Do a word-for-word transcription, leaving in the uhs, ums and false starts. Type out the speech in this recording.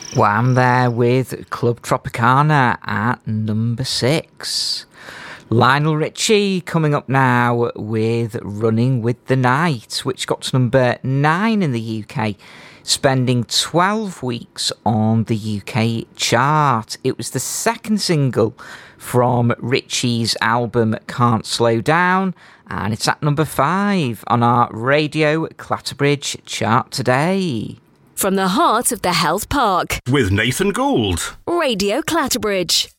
Wham there with Club Tropicana at number six. Lionel Richie coming up now with Running with the Night, which got to number nine in the U K, spending twelve weeks on the U K chart. It was the second single from Richie's album Can't Slow Down, and it's at number five on our Radio Clatterbridge chart today. From the heart of the Health Park, with Nathan Gould. Radio Clatterbridge.